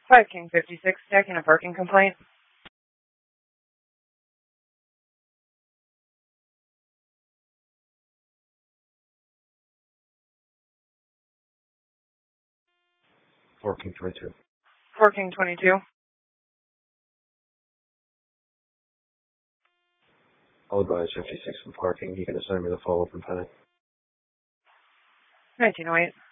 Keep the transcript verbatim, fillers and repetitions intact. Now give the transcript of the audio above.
five King fifty-six, stacking a parking complaint. four King twenty-two. four King twenty-two. I'll advise fifty-six for parking. You can assign me the follow-up in panic. nineteen oh eight.